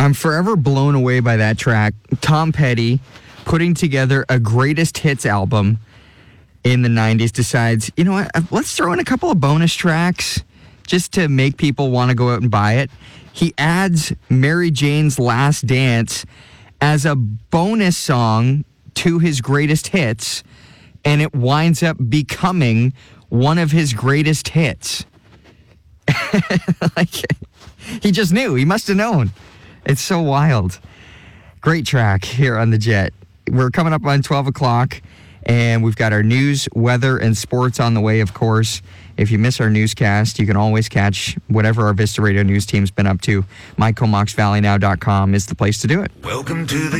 I'm forever blown away by that track. Tom Petty putting together a greatest hits album in the 90s decides, you know what, let's throw in a couple of bonus tracks just to make people want to go out and buy it. He adds Mary Jane's Last Dance as a bonus song to his greatest hits, and it winds up becoming one of his greatest hits. Like, he just knew. He must have known. It's so wild. Great track here on The Jet. We're coming up on 12 o'clock, and we've got our news, weather, and sports on the way, of course. If you miss our newscast, you can always catch whatever our Vista Radio news team's been up to. MyComoxValleyNow.com is the place to do it. Welcome to the